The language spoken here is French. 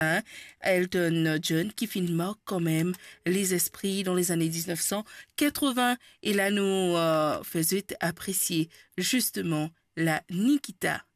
Elton John qui marque quand même les esprits dans les années 1980 et là nous faisons apprécier justement la Nikita.